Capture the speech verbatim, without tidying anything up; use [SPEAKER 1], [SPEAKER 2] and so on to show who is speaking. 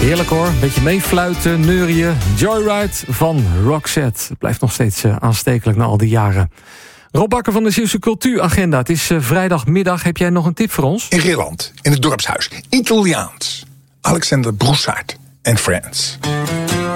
[SPEAKER 1] Heerlijk hoor, een beetje meefluiten, neurien. Joyride van Roxette. Het blijft nog steeds uh, aanstekelijk na al die jaren. Rob Bakker van de Zeeuwse Cultuuragenda. Het is uh, vrijdagmiddag. Heb jij nog een tip voor ons?
[SPEAKER 2] In Rilland, in het dorpshuis. Italiaans. Alexander Broussard en Friends.